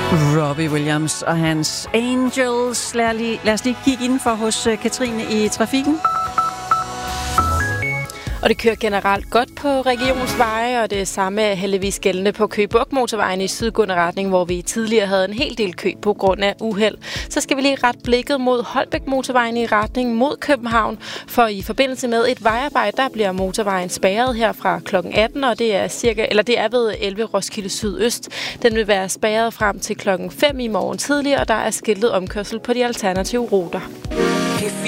Robbie Williams og hans Angels. Lad os lige kigge indenfor hos Katrine i trafikken. Og det kører generelt godt på regionsveje, og det samme er heldigvis gældende på Køge Bugt motorvejen i sydgående retning, hvor vi tidligere havde en hel del kø på grund af uheld. Så skal vi lige rette blikket mod Holbæk motorvejen i retning mod København, for i forbindelse med et vejarbejde, der bliver motorvejen spærret her fra kl. 18, og det er ved 11 Roskilde Sydøst. Den vil være spærret frem til kl. 5 i morgen tidlig, og der er skiltet omkørsel på de alternative ruter.